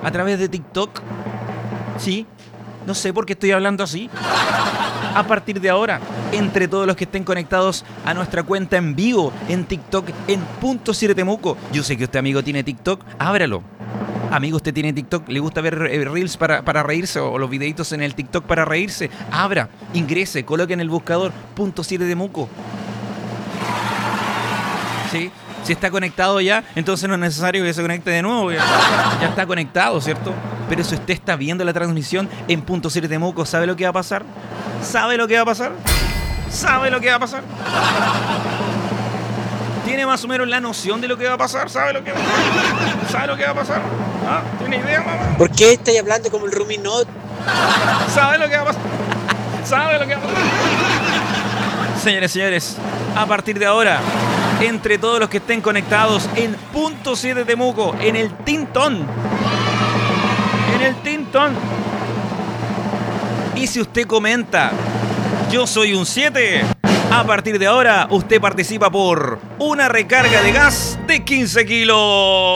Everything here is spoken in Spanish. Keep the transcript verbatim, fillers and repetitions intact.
a través de TikTok. Sí, no sé por qué estoy hablando así. A partir de ahora, entre todos los que estén conectados a nuestra cuenta en vivo en TikTok en Punto siete Temuco. Yo sé que usted, amigo, tiene TikTok, ábralo. Amigo, usted tiene TikTok, le gusta ver eh, Reels para, para reírse o los videitos en el TikTok para reírse. Abra, ingrese, coloque en el buscador Punto siete Temuco. ¿Sí? Si está conectado ya, entonces no es necesario que se conecte de nuevo. Ya, ya está conectado, ¿cierto? Pero si usted está viendo la transmisión en Punto siete Temuco, ¿sabe lo que va a pasar? ¿Sabe lo que va a pasar? ¿Sabe lo que va a pasar? ¿Tiene más o menos la noción de lo que va a pasar? ¿Sabe lo que va a pasar? ¿Sabe lo que va a pasar? ¿Ah? ¿Tiene idea, mamá? ¿Por qué estáis hablando como el Ruminot? ¿Sabe lo que va a pasar? ¿Sabe lo que va a pasar? Señores, señores, a partir de ahora, entre todos los que estén conectados en Punto siete Temuco, en el Tintón, en el Tintón, y si usted comenta, yo soy un siete, a partir de ahora usted participa por una recarga de gas de quince kilos.